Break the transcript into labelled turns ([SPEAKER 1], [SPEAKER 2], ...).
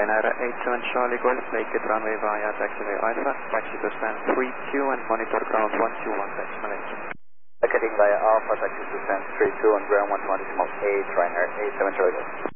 [SPEAKER 1] Ryanair 87 Charlie Golf, make it runway via taxiway Alpha, taxi to stand 32 and monitor ground 121, that's Malaysia.
[SPEAKER 2] Heading via Alpha, taxi to stand 32 on ground 121, 8 Ryanair 87 Charlie Golf.